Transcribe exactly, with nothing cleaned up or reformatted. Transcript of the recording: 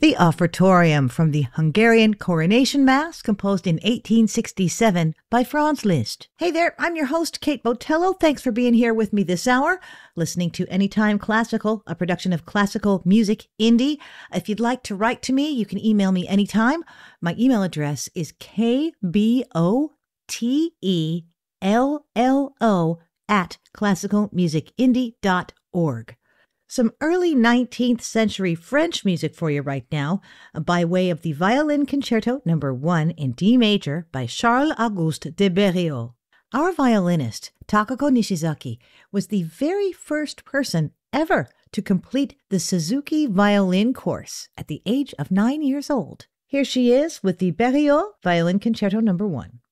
The Offertorium from the Hungarian Coronation Mass, composed in eighteen sixty-seven by Franz Liszt. Hey there, I'm your host, Kate Botello. Thanks for being here with me this hour, listening to Anytime Classical, a production of Classical Music Indie. If you'd like to write to me, you can email me anytime. My email address is k b o t e l l o at classical music indie dot org. Some early nineteenth century French music for you right now, by way of the Violin Concerto Number one in D major by Charles-Auguste de Berlioz. Our violinist, Takako Nishizaki, was the very first person ever to complete the Suzuki violin course at the age of nine years old. Here she is with the Berlioz Violin Concerto Number one.